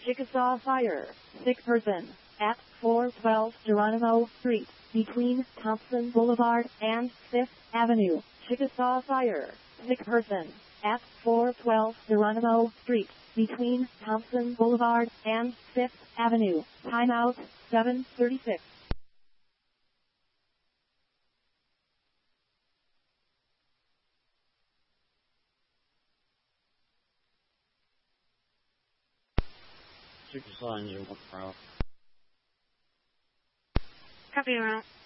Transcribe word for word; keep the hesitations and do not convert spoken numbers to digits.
Chickasaw Fire. Sick person. At four twelve Geronimo Street, between Thompson Boulevard and fifth Avenue. Chickasaw Fire. Sick person. At four twelve Geronimo Street, between Thompson Boulevard and fifth Avenue. Timeout, seven thirty-six. Chickasaw engine, what pro? Copy, route.